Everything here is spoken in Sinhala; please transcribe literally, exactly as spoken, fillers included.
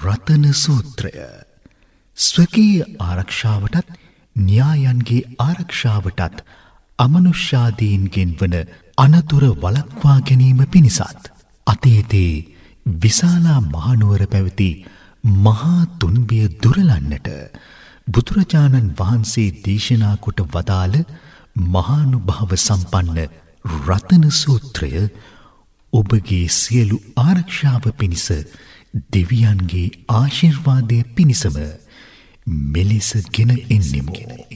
රතන සූත්‍රය ස්වකීය ආරක්ෂාවටත් න්‍යායන්ගේ ආරක්ෂාවටත් අමනුෂ්‍යාදීන්ගෙන් වන අනතුර වළක්වා ගැනීම පිණිසත් අතීතයේ විශාලා මහනුවර පැවති මහා තුන්බිය දුරලන්නට බුදුරජාණන් වහන්සේ දේශනා කොට වදාළ මහානුභාව සම්පන්න රතන සූත්‍රය ඔබගේ සියලු ආරක්ෂාව පිණිස දෙවියන්ගේ ආශිර්වාදය පිණිසම මෙලෙස ගෙන එන්නෙමු.